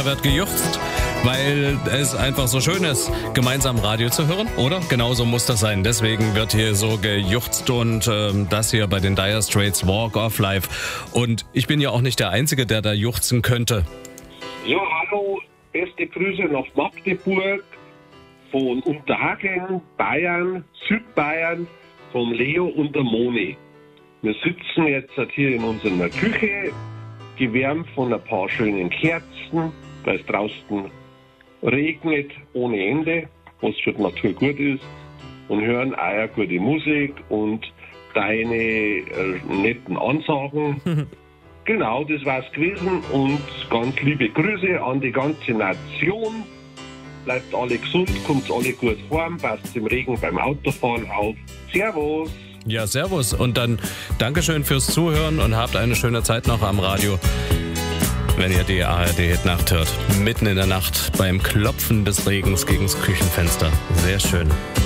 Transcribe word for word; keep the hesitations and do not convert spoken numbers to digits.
wird gejuchzt, weil es einfach so schön ist, gemeinsam Radio zu hören, oder? Genauso muss das sein. Deswegen wird hier so gejuchzt und ähm, das hier bei den Dire Straits Walk of Life. Und ich bin ja auch nicht der Einzige, der da juchzen könnte. Ja, hallo, beste Grüße nach Magdeburg, von Unterhagen, Bayern, Südbayern, vom Leo und der Moni. Wir sitzen jetzt hier in unserer Küche, gewärmt von ein paar schönen Kerzen, weil es draußen regnet ohne Ende, was für die Natur gut ist, und hören auch eine gute Musik und deine äh, netten Ansagen. Genau, das war's gewesen und ganz liebe Grüße an die ganze Nation. Bleibt alle gesund, kommt alle gut heim, passt im Regen beim Autofahren auf. Servus! Ja, servus und dann Dankeschön fürs Zuhören und habt eine schöne Zeit noch am Radio, wenn ihr die A R D-Hit-Nacht hört. Mitten in der Nacht beim Klopfen des Regens gegens Küchenfenster. Sehr schön.